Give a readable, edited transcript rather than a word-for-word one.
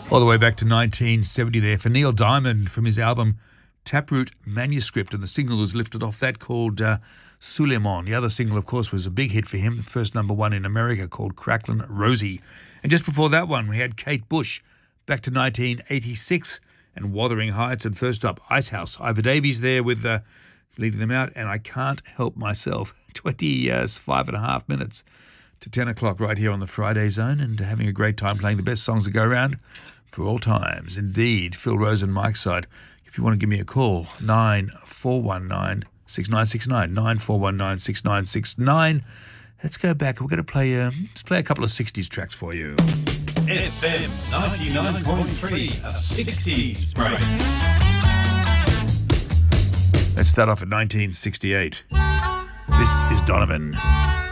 All the way back to 1970 there for Neil Diamond from his album Taproot Manuscript, and the single was lifted off that called Suleiman. The other single, of course, was a big hit for him, the first #1 in America, called Cracklin' Rosie. And just before that one, we had Kate Bush back to 1986 and Wuthering Heights. And first up, Icehouse. Ivor Davies there with leading them out, and I Can't Help Myself. 25.5 minutes to 10 o'clock right here on the Friday Zone, and having a great time playing the best songs that go around for all times. Indeed, Phil Rose and Mike's side. If you want to give me a call, 9419-6969, 9419-6969. Let's go back. We're going to play, let's play a couple of 60s tracks for you. FM 99.3, a 60s break. Let's start off at 1968. This is Donovan.